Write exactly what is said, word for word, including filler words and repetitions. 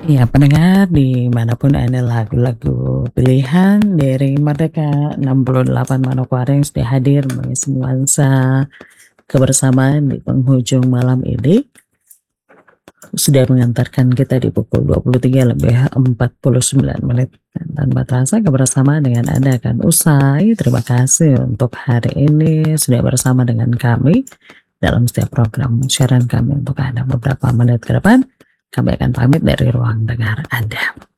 Iya, pendengar dimanapun Anda, lagu-lagu pilihan dari Merdeka enam puluh delapan Manokwari yang sudah hadir mengisi nuansa kebersamaan di penghujung malam ini. Sudah mengantarkan kita di pukul dua puluh tiga lebih empat puluh sembilan menit. Dan tanpa terasa kebersamaan dengan Anda akan usai. Terima kasih untuk hari ini sudah bersama dengan kami dalam setiap program siaran kami untuk Anda. Beberapa menit ke depan kami akan pamit dari ruang dengar Anda.